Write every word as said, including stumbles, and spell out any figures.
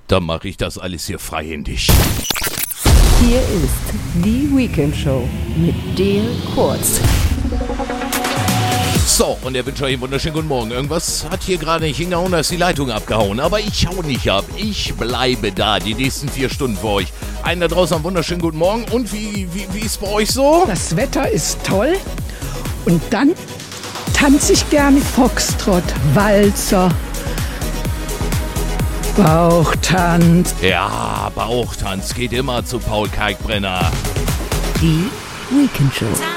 Dann mache ich das alles hier freihändig. Hier ist die Weekend Show mit Dale Kurz. So, und er wünscht euch einen wunderschönen guten Morgen. Irgendwas hat hier gerade nicht hingehauen, da ist die Leitung abgehauen. Aber ich hau nicht ab. Ich bleibe da die nächsten vier Stunden für euch. Einen da draußen einen wunderschönen guten Morgen. Und wie, wie, wie ist bei euch so? Das Wetter ist toll. Und dann tanze ich gerne Foxtrott, Walzer, Bauchtanz. Ja, Bauchtanz geht immer zu Paul Kalkbrenner. Die Weekend Show.